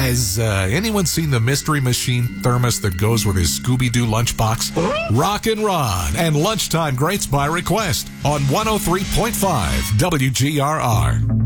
Has anyone seen the Mystery Machine thermos that goes with his Scooby-Doo lunchbox? Rock and Ron and Lunchtime Greats by Request on 103.5 WGRR.